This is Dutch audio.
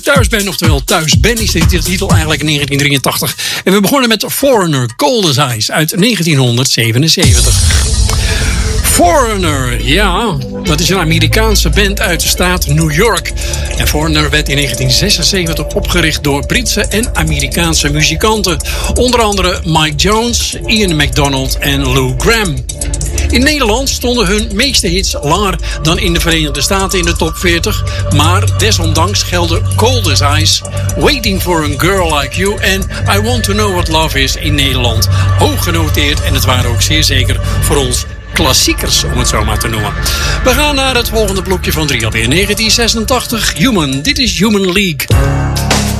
Thuis ben, oftewel Thuis ben, is de titel eigenlijk in 1983. En we begonnen met Foreigner, Cold as Ice uit 1977. Foreigner, ja, dat is een Amerikaanse band uit de staat New York. En Foreigner werd in 1976 opgericht door Britse en Amerikaanse muzikanten. Onder andere Mike Jones, Ian MacDonald en Lou Gramm. In Nederland stonden hun meeste hits langer dan in de Verenigde Staten in de top 40. Maar desondanks gelden Cold as Ice, Waiting for a Girl Like You en I Want to Know What Love Is in Nederland hoog genoteerd. En het waren ook zeer zeker voor ons klassiekers, om het zo maar te noemen. We gaan naar het volgende blokje van 3 alweer. 1986, Human. Dit is Human League.